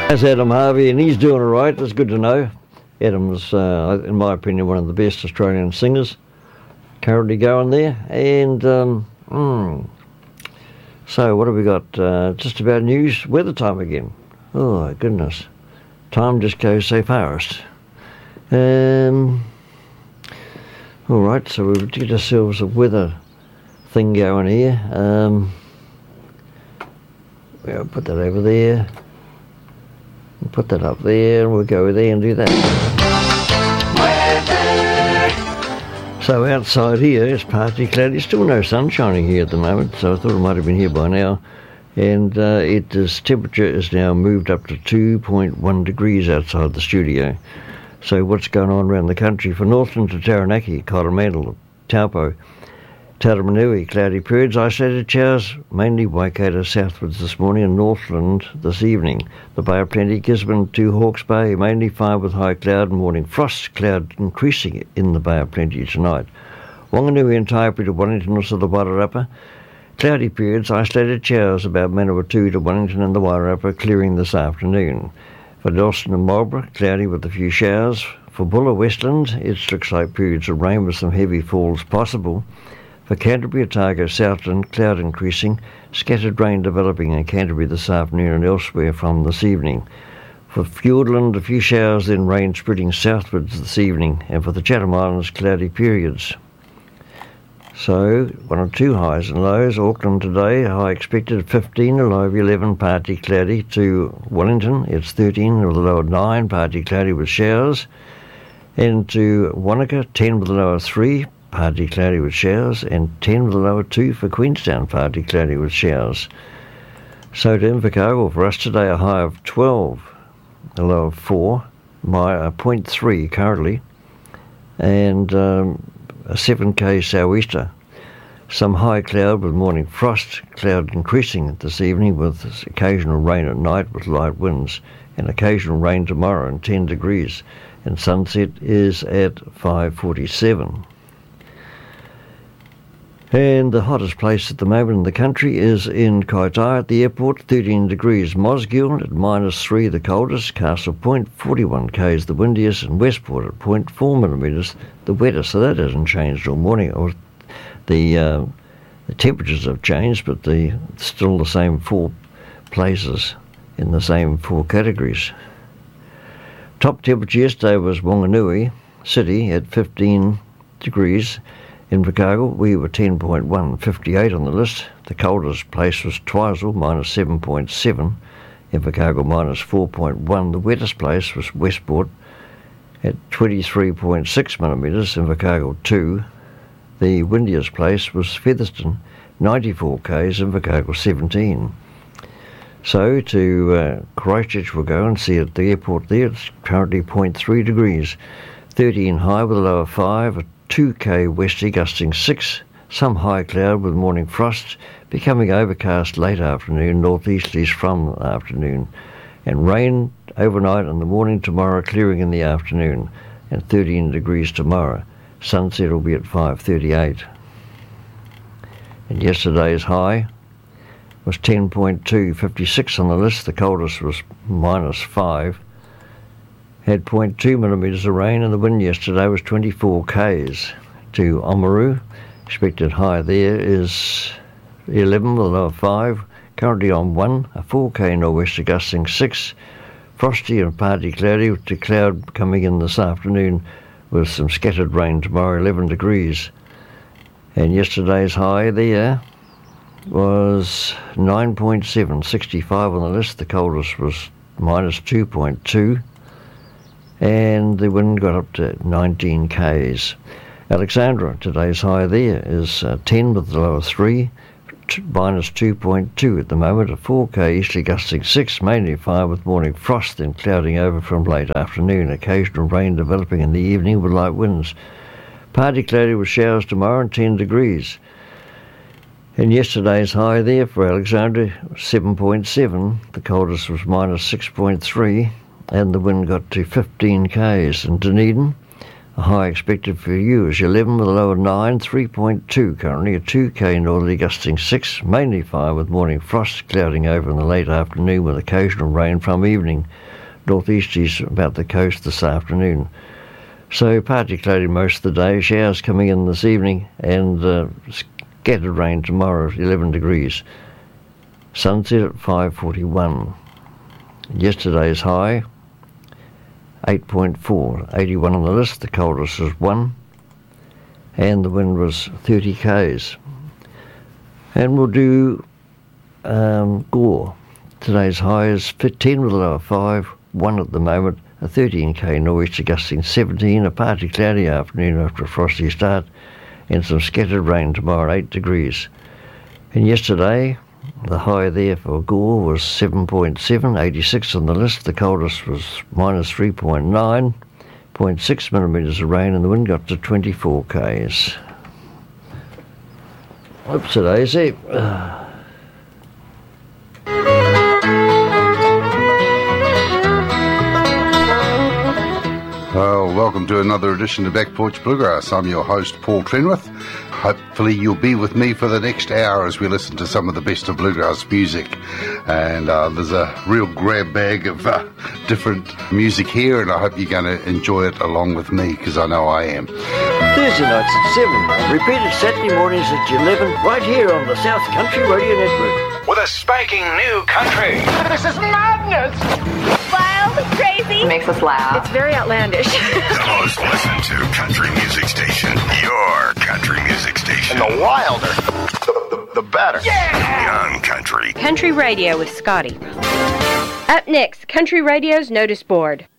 That's Adam Harvey, and he's doing all right. That's good to know. Adam's, in my opinion, one of the best Australian singers currently going there. And so what have we got? Just about news, weather time again. Oh, my goodness. Time just goes so fast. All right, so we've get ourselves a weather thing going here. We'll put that over there. We'll put that up there, and we'll go there and do that. So outside here it's partly cloudy, still no sun shining here at the moment, so I thought it might have been here by now. And temperature is now moved up to 2.1 degrees outside the studio. So what's going on around the country? For Northland to Taranaki, Coromandel, Taupo, Taramanui, cloudy periods, isolated showers, mainly Waikato southwards this morning and Northland this evening. The Bay of Plenty, Gisborne to Hawke's Bay, mainly fine with high cloud and morning frost, cloud increasing in the Bay of Plenty tonight. Wanganui and Taipu to Wellington, also the Wairarapa, cloudy periods, isolated showers about Manawatu to Wellington and the Wairarapa, clearing this afternoon. For Dalston and Marlborough, cloudy with a few showers. For Bulla, Westland, it looks like periods of rain with some heavy falls possible. For Canterbury, Otago, Southland, cloud increasing, scattered rain developing in Canterbury this afternoon and elsewhere from this evening. For Fiordland, a few showers, then rain spreading southwards this evening. And for the Chatham Islands, cloudy periods. So, 1 or 2 highs and lows. Auckland today, high expected at 15, a low of 11, partly cloudy. To Wellington, it's 13 with a low of 9, partly cloudy with showers. And to Wanaka, 10 with a low of 3, partly cloudy with showers. And 10 with a low of 2 for Queenstown, partly cloudy with showers. So to Invercargill, for us today, a high of 12, a low of 4, 0.3 currently. And a 7k sou'easter. Some high cloud with morning frost, cloud increasing this evening with occasional rain at night with light winds, and occasional rain tomorrow and 10 degrees. And sunset is at 5:47. And the hottest place at the moment in the country is in Kaitaia at the airport, 13 degrees. Mosgiel at -3, the coldest. Castle Point, 41 k's, the windiest. And Westport at 0.4 millimetres, the wettest. So that hasn't changed all morning. Or the temperatures have changed, but still the same 4 places in the same 4 categories. Top temperature yesterday was Wanganui City at 15 degrees. In Invercargill, we were 10.1, 58 on the list. The coldest place was Twizel, -7.7. Invercargill, -4.1. The wettest place was Westport at 23.6 millimetres, Invercargill 2. The windiest place was Featherston, 94 k's, Invercargill 17. So to Christchurch we'll go and see at the airport there. It's currently 0.3 degrees. 13 high with a low of 5, 2k westerly gusting 6, some high cloud with morning frost, becoming overcast late afternoon, northeasterlies from the afternoon, and rain overnight and the morning tomorrow, clearing in the afternoon, and 13 degrees tomorrow. Sunset will be at 5:38. And yesterday's high was 10.2, 56 on the list. The coldest was -5. Had 0.2 millimetres of rain, and the wind yesterday was 24 k's. To Oamaru, expected high there is 11 with a low of 5, currently on 1, a 4k nor'wester gusting 6, frosty and partly cloudy, with the cloud coming in this afternoon with some scattered rain tomorrow, 11 degrees. And yesterday's high there was 9.7, 65 on the list. The coldest was -2.2. And the wind got up to 19 k's. Alexandra, today's high there is 10 with the low of 3, -2.2 at the moment, a 4k easterly gusting 6, mainly fine with morning frost, then clouding over from late afternoon, occasional rain developing in the evening with light winds. Partly cloudy with showers tomorrow and 10 degrees. And yesterday's high there for Alexandra, 7.7, the coldest was -6.3, and the wind got to 15 k's. In Dunedin, A high expected for you is 11 with a low of 9, 3.2 currently, a 2k northerly gusting 6, mainly fine with morning frost clouding over in the late afternoon with occasional rain from evening. Northeasties about the coast this afternoon. So partly cloudy most of the day, showers coming in this evening and scattered rain tomorrow at 11 degrees. Sunset at 5:41. Yesterday's high 8.4, 81 on the list, the coldest was 1, and the wind was 30 k's. And we'll do Gore. Today's high is 10 with a low of 5, 1 at the moment, a 13k nor'easter gusting 17, a partly cloudy afternoon after a frosty start, and some scattered rain tomorrow, 8 degrees. And yesterday, the high there for Gore was 7.7, 86 on the list. The coldest was minus 3.9, 0.6 millimetres of rain, and the wind got to 24 k's. Oops, daisy. Well, welcome to another edition of Back Porch Bluegrass. I'm your host, Paul Trenwith. Hopefully you'll be with me for the next hour as we listen to some of the best of bluegrass music. And there's a real grab bag of different music here, and I hope you're going to enjoy it along with me, because I know I am. Thursday nights at 7, repeated Saturday mornings at 11, right here on the South Country Radio Network. With a spanking new country. This is madness! Wild, crazy. It makes us laugh. It's very outlandish. The most listened to country music station. Your country music station. And the wilder, the better. Yeah! Young country. Country Radio with Scotty. Up next, Country Radio's Notice Board.